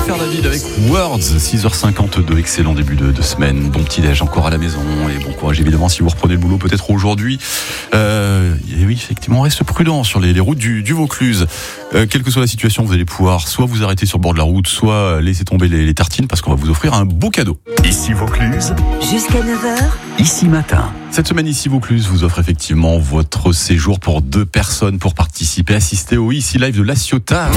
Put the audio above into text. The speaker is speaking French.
Jennifer David avec Words, 6h52, excellent début de semaine, bon petit déj encore à la maison et bon courage évidemment si vous reprenez le boulot peut-être aujourd'hui. Et oui, effectivement, reste prudent sur les routes du Vaucluse. Quelle que soit la situation, vous allez pouvoir soit vous arrêter sur le bord de la route, soit laisser tomber les tartines parce qu'on va vous offrir un beau cadeau. Ici Vaucluse, jusqu'à 9h, ici matin. Cette semaine, ici Vaucluse vous offre effectivement votre séjour pour 2 personnes pour participer, assister au Ici Live de La Ciotat.